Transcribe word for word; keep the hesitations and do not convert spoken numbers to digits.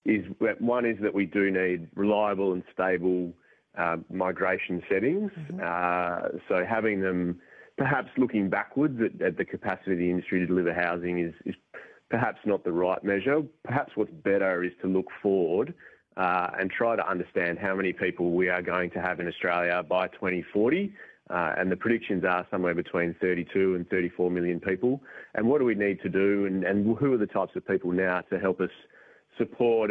is one is that we do need reliable and stable uh, migration settings. Mm-hmm. Uh, so having them, perhaps looking backwards at, at the capacity of the industry to deliver housing is, is perhaps not the right measure. Perhaps what's better is to look forward uh, and try to understand how many people we are going to have in Australia by twenty forty. Uh, and the predictions are somewhere between thirty-two and thirty-four million people. And what do we need to do, and, and who are the types of people now to help us support